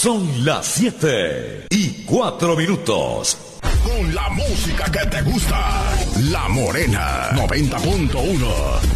Son las 7:04. Con la música que te gusta. La Morena 90.1.